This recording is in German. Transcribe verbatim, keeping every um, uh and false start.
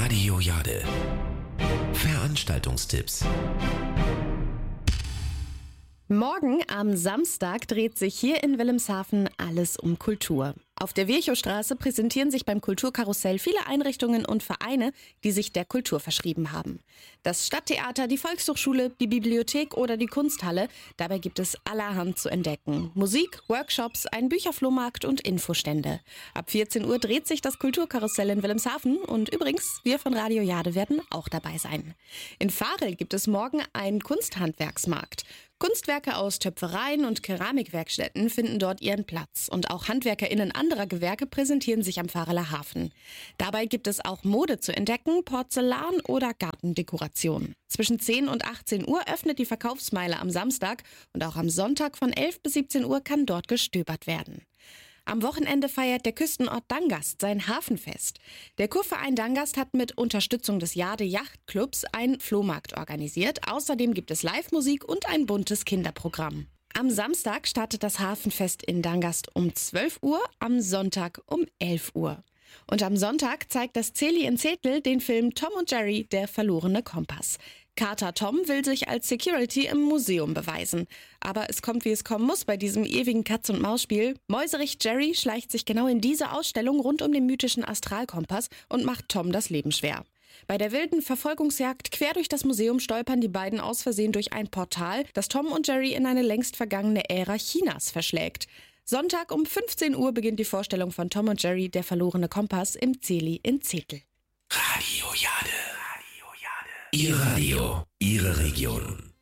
Radio Jade. Veranstaltungstipps. Morgen am Samstag dreht sich hier in Wilhelmshaven alles um Kultur. Auf der Virchowstraße präsentieren sich beim Kulturkarussell viele Einrichtungen und Vereine, die sich der Kultur verschrieben haben. Das Stadttheater, die Volkshochschule, die Bibliothek oder die Kunsthalle, dabei gibt es allerhand zu entdecken. Musik, Workshops, ein Bücherflohmarkt und Infostände. Ab vierzehn Uhr dreht sich das Kulturkarussell in Wilhelmshaven und übrigens, wir von Radio Jade werden auch dabei sein. In Varel gibt es morgen einen Kunsthandwerksmarkt. Kunstwerke aus Töpfereien und Keramikwerkstätten finden dort ihren Platz und auch HandwerkerInnen anderer Gewerke präsentieren sich am Vareler Hafen. Dabei gibt es auch Mode zu entdecken, Porzellan oder Gartendekoration. Zwischen zehn und achtzehn Uhr öffnet die Verkaufsmeile am Samstag und auch am Sonntag von elf bis siebzehn Uhr kann dort gestöbert werden. Am Wochenende feiert der Küstenort Dangast sein Hafenfest. Der Kurverein Dangast hat mit Unterstützung des Jade Yachtclubs einen Flohmarkt organisiert. Außerdem gibt es Live-Musik und ein buntes Kinderprogramm. Am Samstag startet das Hafenfest in Dangast um zwölf Uhr, am Sonntag um elf Uhr. Und am Sonntag zeigt das Zeli in Zetel den Film Tom und Jerry, der verlorene Kompass. Kater Tom will sich als Security im Museum beweisen. Aber es kommt, wie es kommen muss bei diesem ewigen Katz-und-Maus-Spiel. Mäuserich Jerry schleicht sich genau in diese Ausstellung rund um den mythischen Astralkompass und macht Tom das Leben schwer. Bei der wilden Verfolgungsjagd quer durch das Museum stolpern die beiden aus Versehen durch ein Portal, das Tom und Jerry in eine längst vergangene Ära Chinas verschlägt. Sonntag um fünfzehn Uhr beginnt die Vorstellung von Tom und Jerry, der verlorene Kompass im Zeli in Zetel. Radio Jade. Radio Jade. Ihr Radio, Ihre Region.